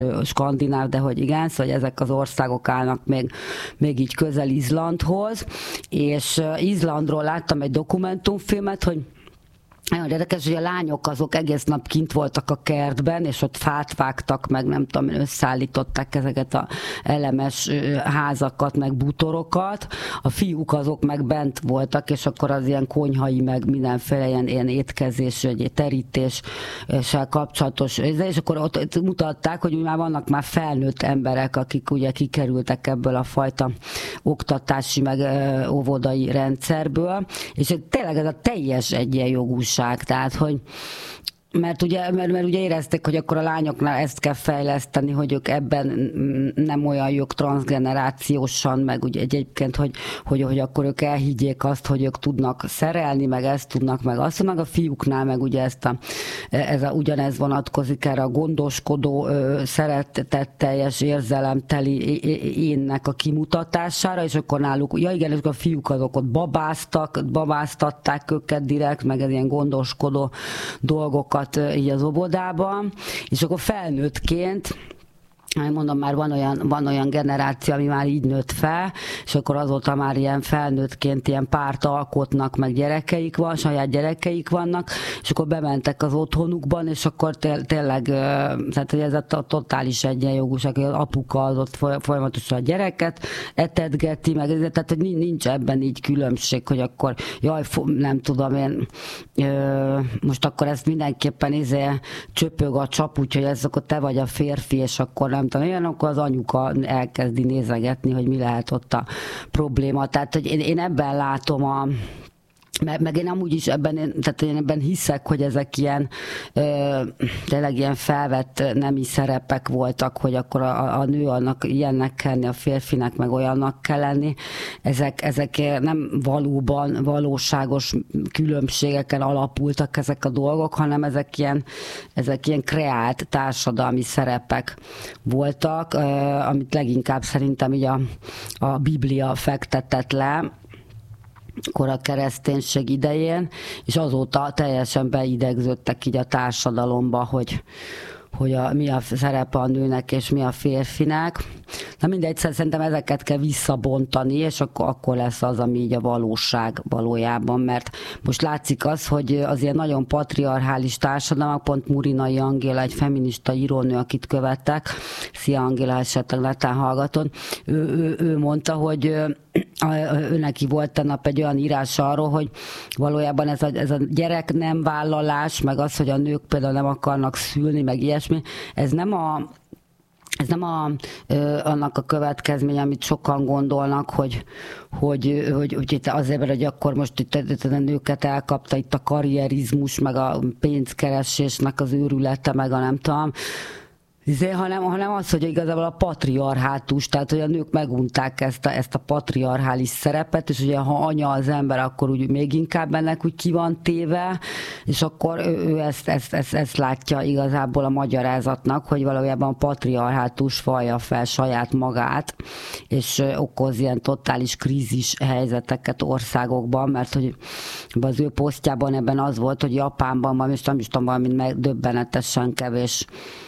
skandináv, de hogy igen, szóval ezek az országok állnak még így közel Izlandhoz, és Izlandról láttam egy dokumentumfilmet, hogy nagyon érdekes, hogy a lányok azok egész nap kint voltak a kertben, és ott fát vágtak, meg nem tudom, összeállították ezeket a elemes házakat, meg bútorokat. A fiúk azok meg bent voltak, és akkor az ilyen konyhai, meg mindenféle ilyen étkezés, egy terítéssel kapcsolatos, és akkor ott mutatták, hogy már vannak már felnőtt emberek, akik ugye kikerültek ebből a fajta oktatási, meg óvodai rendszerből, és tényleg ez a teljes egyenjogúság, tehát, hogy mert ugye érezték, hogy akkor a lányoknál ezt kell fejleszteni, hogy ők ebben nem olyan jók transzgenerációsan, meg ugye egyébként, hogy akkor ők elhiggyék azt, hogy ők tudnak szerelni, meg ezt tudnak, meg azt tudnak. A fiúknál meg ugye ugyanez vonatkozik erre a gondoskodó, szeretetteljes, érzelemteli énnek a kimutatására, és akkor náluk, ja igen, a fiúk azok ott babáztatták őket direkt, meg ez ilyen gondoskodó dolgokat így az óvodában, és akkor felnőttként, mondom, már van olyan generáció, ami már így nőtt fel, és akkor azóta már ilyen felnőttként ilyen párt alkotnak, meg gyerekeik van, saját gyerekeik vannak, és akkor bementek az otthonukban, és akkor tényleg, tehát hogy ez a totális egyenjogúság, hogy az apuka az ott folyamatosan a gyereket etetgeti, meg tehát hogy nincs ebben így különbség, hogy akkor jaj, nem tudom én, most akkor ezt mindenképpen csöpög a csap, úgyhogy ez akkor te vagy a férfi, és akkor nem tudom, olyan, akkor az anyuka elkezdi nézegetni, hogy mi lehet ott a probléma. Tehát, hogy én ebben látom meg én amúgy is tehát én ebben hiszek, hogy ezek ilyen tényleg ilyen felvett nemi szerepek voltak, hogy akkor a nő annak ilyennek kell lenni, a férfinek meg olyannak kell lenni. Ezek nem valóságos különbségeken alapultak ezek a dolgok, hanem ezek ilyen kreált társadalmi szerepek voltak, amit leginkább szerintem így a Biblia fektetett le, akkor a kereszténység idején, és azóta teljesen beidegződtek így a társadalomba, hogy mi a szerepe a nőnek, és mi a férfinek. Na mindegy, szerintem ezeket kell visszabontani, és akkor lesz az, ami így a valóság valójában, mert most látszik az, hogy az ilyen nagyon patriarchális társadalmak, pont Murinai Angéla, egy feminista írónő, akit követtek, szia Angéla, esetleg letán hallgatod, ő mondta, hogy ő neki volt tegnap egy olyan írása arról, hogy valójában ez a gyerek nem vállalás, meg az, hogy a nők például nem akarnak szülni, meg ilyesmi, ez nem annak a következménye, amit sokan gondolnak, hogy itt azért, hogy akkor most itt a nőket elkapta itt a karrierizmus, meg a pénzkeresésnek az őrülete, meg a nem tudom, hanem az, hogy igazából a patriarhátus, tehát hogy a nők megunták ezt a patriarchális szerepet, és ugye ha anya az ember, akkor úgy még inkább ennek úgy ki van téve, és akkor ő ezt látja igazából a magyarázatnak, hogy valójában a patriarhátus vallja fel saját magát, és okoz ilyen totális krízis helyzeteket országokban, mert hogy az ő posztjában ebben az volt, hogy Japánban van, és nem is tudom, valami döbbenetesen kevés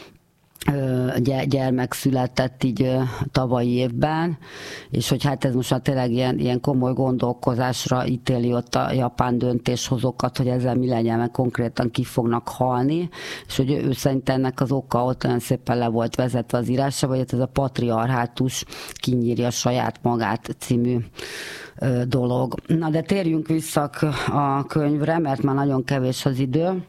gyermek született így tavalyi évben, és hogy hát ez most már tényleg ilyen komoly gondolkozásra ítéli ott a japán döntéshozókat, hogy ezzel mi legyen, mert konkrétan ki fognak halni, és hogy ő szerint ennek az oka ott olyan szépen le volt vezetve az írása, vagy ez a patriarhátus kinyírja saját magát című dolog. Na de térjünk vissza a könyvre, mert már nagyon kevés az idő.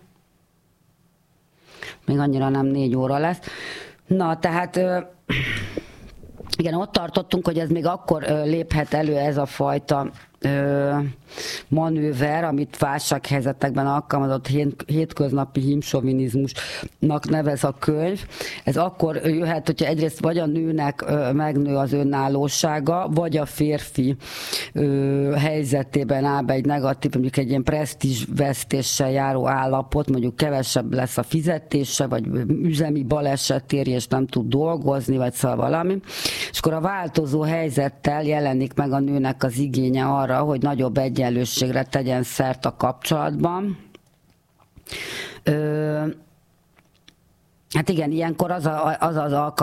Még annyira nem 4 óra lesz. Na, tehát igen, ott tartottunk, hogy ez még akkor léphet elő ez a fajta manőver, amit válsághelyzetekben alkalmazott hétköznapi hímsovinizmusnak nevez a könyv. Ez akkor jöhet, hogyha egyrészt vagy a nőnek megnő az önállósága, vagy a férfi helyzetében áll be egy negatív, mondjuk egy ilyen presztízsvesztéssel járó állapot, mondjuk kevesebb lesz a fizetése, vagy üzemi baleset éri, és nem tud dolgozni, vagy szóval valami. És akkor a változó helyzettel jelenik meg a nőnek az igénye arra, hogy nagyobb egyenlőségre tegyen szert a kapcsolatban. Hát igen, ilyenkor az az